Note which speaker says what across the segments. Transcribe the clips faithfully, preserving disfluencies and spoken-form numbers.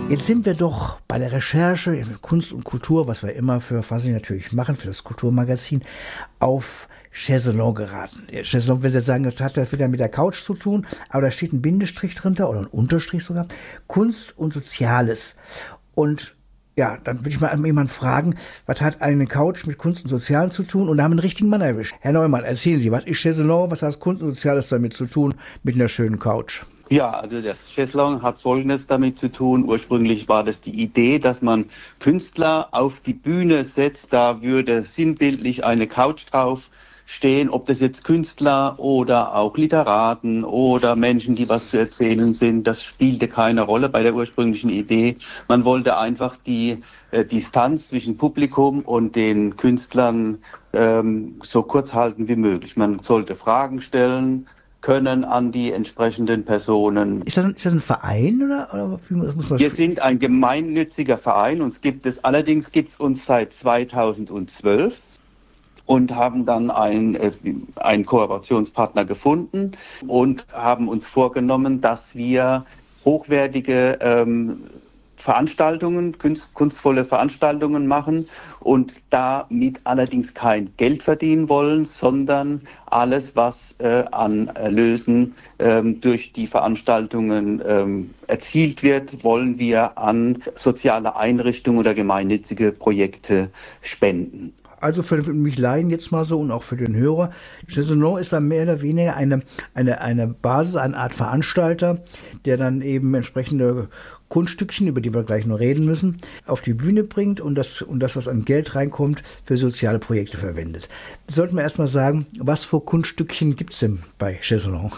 Speaker 1: Jetzt sind wir doch bei der Recherche in Kunst und Kultur, was wir immer für Fasi natürlich machen, für das Kulturmagazin, auf Chaiselong geraten. Chaiselong, wenn Sie jetzt sagen, das hat das wieder mit der Couch zu tun, aber da steht ein Bindestrich drunter oder ein Unterstrich sogar. Kunst und Soziales. Und ja, dann würde ich mal jemanden fragen, was hat eine Couch mit Kunst und Sozialen zu tun? Und da haben wir einen richtigen Mann erwischt. Herr Neumann, erzählen Sie, was ist Chaiselong, was hat Kunst und Soziales damit zu tun mit einer schönen Couch?
Speaker 2: Ja, also das Chaiselong hat Folgendes damit zu tun. Ursprünglich war das die Idee, dass man Künstler auf die Bühne setzt. Da würde sinnbildlich eine Couch drauf stehen, ob das jetzt Künstler oder auch Literaten oder Menschen, die was zu erzählen sind. Das spielte keine Rolle bei der ursprünglichen Idee. Man wollte einfach die äh, Distanz zwischen Publikum und den Künstlern ähm, so kurz halten wie möglich. Man sollte Fragen stellen können an die entsprechenden Personen.
Speaker 1: Ist das ein, ist das ein Verein oder, oder wie muss man
Speaker 2: Wir sind ein gemeinnütziger Verein. Uns gibt es, allerdings gibt es uns seit zweitausendzwölf und haben dann einen, äh, einen Kooperationspartner gefunden und haben uns vorgenommen, dass wir hochwertige ähm, Veranstaltungen, kunst, kunstvolle Veranstaltungen machen und damit allerdings kein Geld verdienen wollen, sondern alles, was äh, an Erlösen ähm, durch die Veranstaltungen ähm, erzielt wird, wollen wir an soziale Einrichtungen oder gemeinnützige Projekte spenden.
Speaker 1: Also für mich Laien jetzt mal so und auch für den Hörer, Chaiselong ist dann mehr oder weniger eine, eine, eine Basis, eine Art Veranstalter, der dann eben entsprechende Kunststückchen, über die wir gleich noch reden müssen, auf die Bühne bringt und das, und das, was an Geld reinkommt, für soziale Projekte verwendet. Sollten wir erstmal sagen, was für Kunststückchen gibt es denn bei Chaiselong?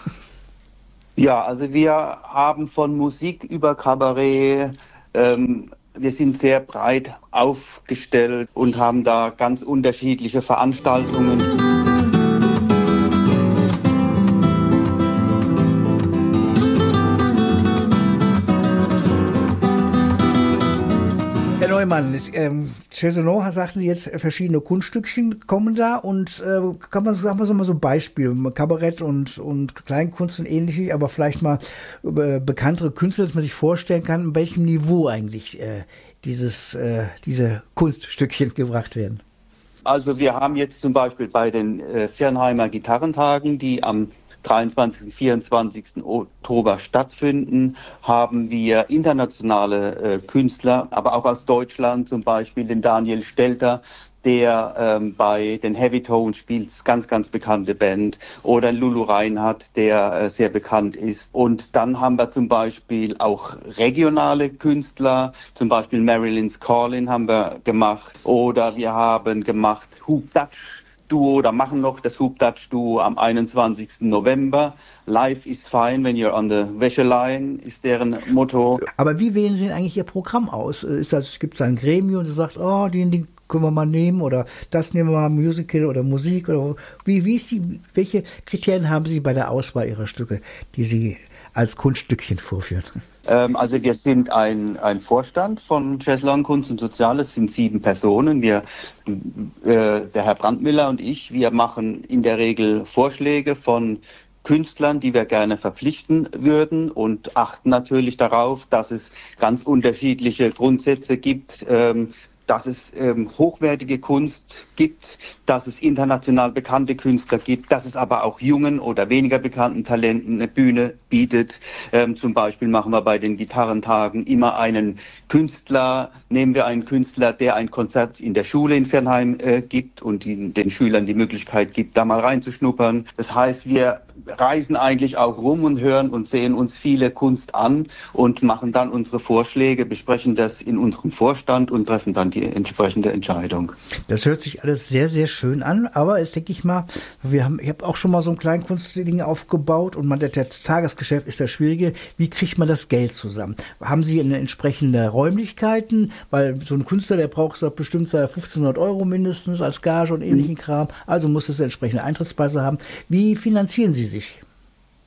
Speaker 2: Ja, also wir haben von Musik über Kabarett, ähm, wir sind sehr breit aufgestellt und haben da ganz unterschiedliche Veranstaltungen.
Speaker 1: Herr Neumann, ähm, Chaiselong, sagten Sie jetzt, verschiedene Kunststückchen kommen da und äh, kann man, sagen wir so mal so ein Beispiel, Kabarett und, und Kleinkunst und ähnliches, aber vielleicht mal äh, bekanntere Künstler, dass man sich vorstellen kann, in welchem Niveau eigentlich äh, dieses, äh, diese Kunststückchen gebracht werden.
Speaker 2: Also wir haben jetzt zum Beispiel bei den äh, Viernheimer Gitarrentagen, die am dreiundzwanzigsten und vierundzwanzigsten Oktober stattfinden, haben wir internationale äh, Künstler, aber auch aus Deutschland, zum Beispiel den Daniel Stelter, der ähm, bei den Heavy Tones spielt, ganz, ganz bekannte Band, oder Lulu Reinhardt, der äh, sehr bekannt ist. Und dann haben wir zum Beispiel auch regionale Künstler, zum Beispiel Marilyn's Calling haben wir gemacht, oder wir haben gemacht Hoop Dutch Duo oder machen noch das Hoop Dutch Duo am einundzwanzigsten November. Life is fine when you're on the Wäscheleien ist deren Motto.
Speaker 1: Aber wie wählen Sie denn eigentlich Ihr Programm aus? Ist das, gibt es ein Gremium, das sagt, oh, den, den können wir mal nehmen oder das nehmen wir mal, Musical oder Musik oder wie, wie ist die, welche Kriterien haben Sie bei der Auswahl Ihrer Stücke, die Sie als Kunststückchen vorführen?
Speaker 2: Ähm, also wir sind ein, ein Vorstand von Chaiselong Kunst und Soziales, es sind sieben Personen. Wir, äh, der Herr Brandmüller und ich, wir machen in der Regel Vorschläge von Künstlern, die wir gerne verpflichten würden und achten natürlich darauf, dass es ganz unterschiedliche Grundsätze gibt, ähm, dass es ähm, hochwertige Kunst gibt, dass es international bekannte Künstler gibt, dass es aber auch jungen oder weniger bekannten Talenten eine Bühne bietet. Ähm, zum Beispiel machen wir bei den Gitarrentagen immer einen Künstler, nehmen wir einen Künstler, der ein Konzert in der Schule in Viernheim äh, gibt und die, den Schülern die Möglichkeit gibt, da mal reinzuschnuppern. Das heißt, wir reisen eigentlich auch rum und hören und sehen uns viele Kunst an und machen dann unsere Vorschläge, besprechen das in unserem Vorstand und treffen dann die entsprechende Entscheidung.
Speaker 1: Das hört sich alles sehr, sehr schön an, aber jetzt denke ich mal, wir haben, ich habe auch schon mal so ein kleines Kunstding aufgebaut und man, das Tagesgeschäft ist das Schwierige. Wie kriegt man das Geld zusammen? Haben Sie eine entsprechende Räumlichkeiten? Weil so ein Künstler, der braucht so bestimmt fünfzehnhundert Euro mindestens als Gage und ähnlichen Kram, also muss es entsprechende Eintrittspreise haben. Wie finanzieren Sie sich?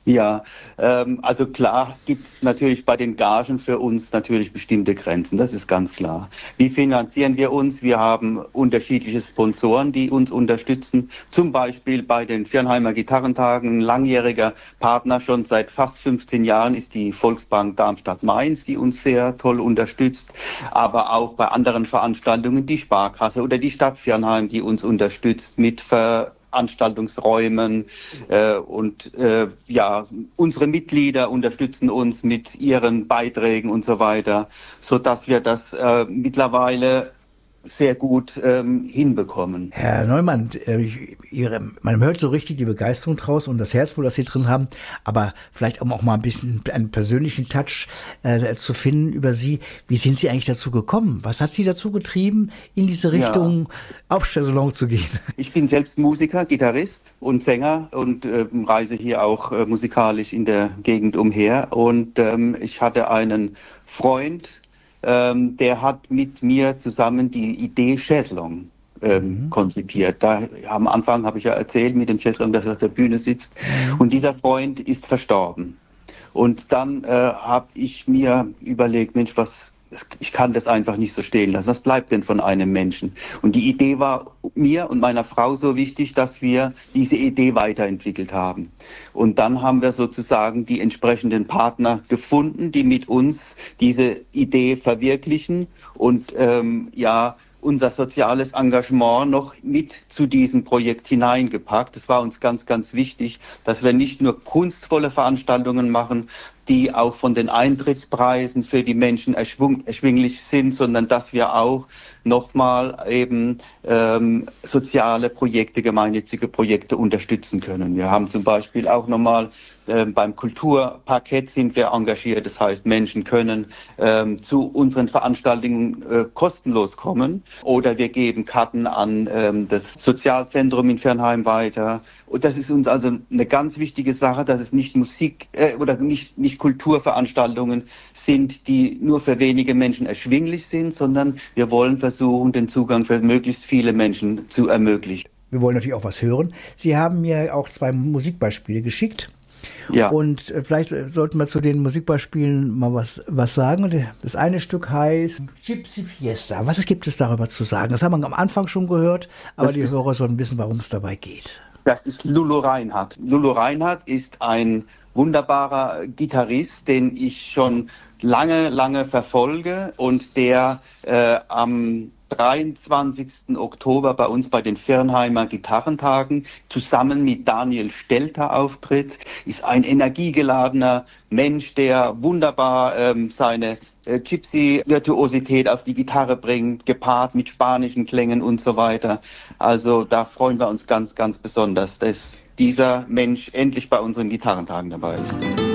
Speaker 2: Ja, ähm, also klar gibt es natürlich bei den Gagen für uns natürlich bestimmte Grenzen, das ist ganz klar. Wie finanzieren wir uns? Wir haben unterschiedliche Sponsoren, die uns unterstützen. Zum Beispiel bei den Viernheimer Gitarrentagen, ein langjähriger Partner schon seit fast fünfzehn Jahren ist die Volksbank Darmstadt-Mainz, die uns sehr toll unterstützt. Aber auch bei anderen Veranstaltungen die Sparkasse oder die Stadt Viernheim, die uns unterstützt mit Ver Veranstaltungsräumen äh, und äh, ja, unsere Mitglieder unterstützen uns mit ihren Beiträgen und so weiter, sodass wir das äh, mittlerweile sehr gut ähm, hinbekommen.
Speaker 1: Herr Neumann, äh, ich, Ihre, man hört so richtig die Begeisterung draus und das Herzblut, das Sie drin haben, aber vielleicht um auch mal ein bisschen einen persönlichen Touch äh, zu finden über Sie. Wie sind Sie eigentlich dazu gekommen? Was hat Sie dazu getrieben, in diese Richtung ja. auf Chaiselong zu gehen?
Speaker 2: Ich bin selbst Musiker, Gitarrist und Sänger und äh, reise hier auch äh, musikalisch in der Gegend umher. Und ähm, ich hatte einen Freund, Ähm, der hat mit mir zusammen die Idee Chaiselong ähm, mhm. konzipiert. Da, am Anfang habe ich ja erzählt mit dem Chaiselong, dass er auf der Bühne sitzt. Mhm. Und dieser Freund ist verstorben. Und dann äh, habe ich mir überlegt, Mensch, was, ich kann das einfach nicht so stehen lassen. Was bleibt denn von einem Menschen? Und die Idee war mir und meiner Frau so wichtig, dass wir diese Idee weiterentwickelt haben. Und dann haben wir sozusagen die entsprechenden Partner gefunden, die mit uns diese Idee verwirklichen und ähm, ja, unser soziales Engagement noch mit zu diesem Projekt hineingepackt. Es war uns ganz, ganz wichtig, dass wir nicht nur kunstvolle Veranstaltungen machen, die auch von den Eintrittspreisen für die Menschen erschwung, erschwinglich sind, sondern dass wir auch nochmal eben ähm, soziale Projekte, gemeinnützige Projekte unterstützen können. Wir haben zum Beispiel auch nochmal ähm, beim Kulturparkett sind wir engagiert. Das heißt, Menschen können ähm, zu unseren Veranstaltungen äh, kostenlos kommen oder wir geben Karten an ähm, das Sozialzentrum in Viernheim weiter. Und das ist uns also eine ganz wichtige Sache, dass es nicht Musik äh, oder nicht, nicht Kulturveranstaltungen sind, die nur für wenige Menschen erschwinglich sind, sondern wir wollen versuchen, den Zugang für möglichst viele Menschen zu ermöglichen.
Speaker 1: Wir wollen natürlich auch was hören. Sie haben mir auch zwei Musikbeispiele geschickt. Ja. Und vielleicht sollten wir zu den Musikbeispielen mal was, was sagen. Das eine Stück heißt Gypsy Fiesta. Was gibt es darüber zu sagen? Das haben wir am Anfang schon gehört, aber das die Hörer sollen wissen, worum es dabei geht.
Speaker 2: Das ist Lulu Reinhardt. Lulu Reinhardt ist ein wunderbarer Gitarrist, den ich schon lange, lange verfolge und der äh, am dreiundzwanzigsten Oktober bei uns bei den Viernheimer Gitarrentagen zusammen mit Daniel Stelter auftritt, ist ein energiegeladener Mensch, der wunderbar ähm, seine äh, Gypsy-Virtuosität auf die Gitarre bringt, gepaart mit spanischen Klängen und so weiter. Also da freuen wir uns ganz, ganz besonders, dass dieser Mensch endlich bei unseren Gitarrentagen dabei ist.